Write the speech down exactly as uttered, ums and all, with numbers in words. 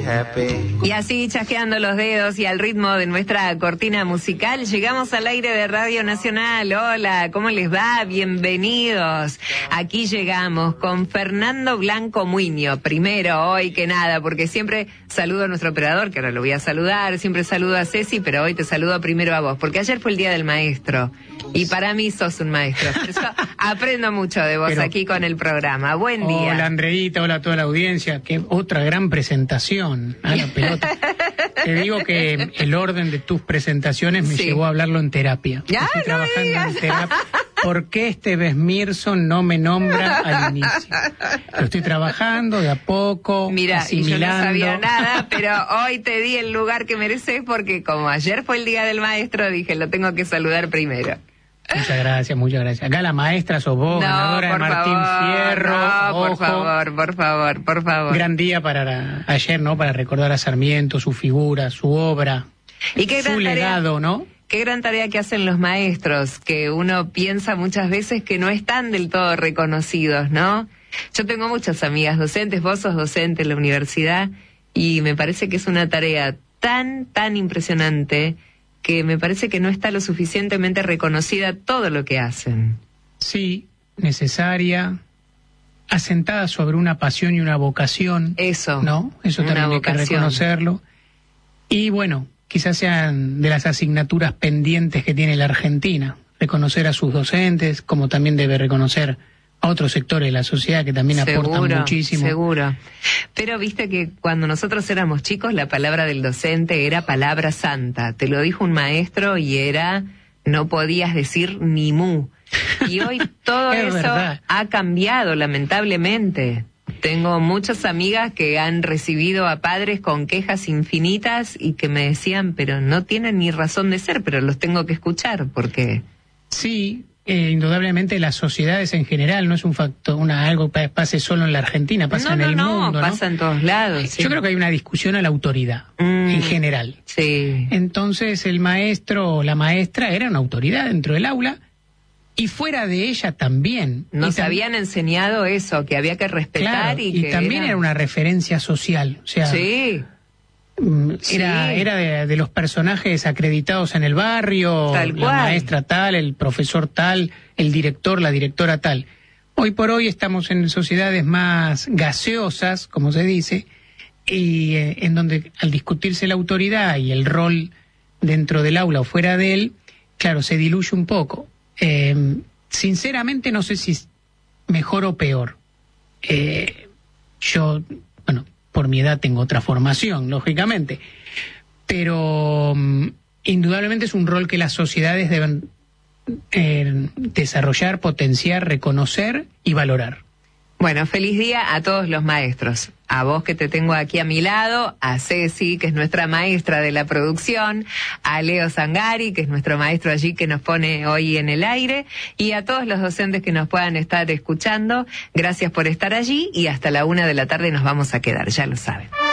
happy. Y así, chasqueando los dedos y al ritmo de nuestra cortina musical, llegamos al aire de Radio Nacional. Hola, ¿cómo les va? Bienvenidos. Aquí llegamos con Fernando Blanco Muiño. Primero, hoy que nada, porque siempre saludo a nuestro operador, que ahora lo voy a saludar, siempre saludo a Ceci, pero hoy te saludo primero a vos, porque ayer fue el Día del Maestro. Y para mí sos un maestro. Por eso aprendo mucho de vos. Pero, aquí con el programa. Buen día. Hola, Andreita, hola a toda la audiencia. Qué otra gran presentación. A la pelota. Te digo que el orden de tus presentaciones me sí. llevó a hablarlo en terapia. Ya, Estoy no trabajando digas. en terapia. ¿Por qué este Besmirson no me nombra al inicio? Lo estoy trabajando de a poco, Mira, asimilando. Y yo no sabía nada, pero hoy te di el lugar que mereces porque como ayer fue el Día del Maestro, dije, lo tengo que saludar primero. Muchas gracias, muchas gracias. Acá la maestra sos vos, no, ganadora de Martín favor, Fierro. No, ojo. por favor, por favor, por favor. Gran día para ayer, ¿no? Para recordar a Sarmiento, su figura, su obra, ¿Y qué su legado, ¿no? Qué gran tarea que hacen los maestros, que uno piensa muchas veces que no están del todo reconocidos, ¿no? Yo tengo muchas amigas docentes, vos sos docente en la universidad, y me parece que es una tarea tan, tan impresionante que me parece que no está lo suficientemente reconocida todo lo que hacen. Sí, necesaria, asentada sobre una pasión y una vocación. Eso. ¿No? Eso también hay que reconocerlo. Y bueno, quizás sean de las asignaturas pendientes que tiene la Argentina, reconocer a sus docentes, como también debe reconocer a otros sectores de la sociedad que también seguro, aportan muchísimo. Seguro. Pero viste que cuando nosotros éramos chicos la palabra del docente era palabra santa. Te lo dijo un maestro y era, no podías decir ni mu. Y hoy todo eso verdad. ha cambiado lamentablemente. Tengo muchas amigas que han recibido a padres con quejas infinitas y que me decían, pero no tienen ni razón de ser, pero los tengo que escuchar porque... Sí. Eh, indudablemente las sociedades en general, no es un factor, una algo que pase solo en la Argentina, pasa no, en el no, mundo, no, ¿no? pasa en todos lados. Sí. Yo creo que hay una discusión a la autoridad, mm, en general. Sí. Entonces el maestro o la maestra era una autoridad dentro del aula y fuera de ella también. Nos y tam- habían enseñado eso, que había que respetar claro, y, y que también era... era una referencia social, o sea... Sí. Era, sí. era de, de los personajes acreditados en el barrio, tal la cual. maestra tal, el profesor tal, el director, la directora tal. Hoy por hoy estamos en sociedades más gaseosas, como se dice, y eh, en donde al discutirse la autoridad y el rol dentro del aula o fuera de él, claro, se diluye un poco. Eh, sinceramente no sé si es mejor o peor. Eh, yo, bueno... por mi edad tengo otra formación, lógicamente, pero um, indudablemente es un rol que las sociedades deben eh, desarrollar, potenciar, reconocer y valorar. Bueno, feliz día a todos los maestros. A vos que te tengo aquí a mi lado, a Ceci, que es nuestra maestra de la producción, a Leo Zangari, que es nuestro maestro allí que nos pone hoy en el aire, y a todos los docentes que nos puedan estar escuchando. Gracias por estar allí y hasta la una de la tarde nos vamos a quedar, ya lo saben.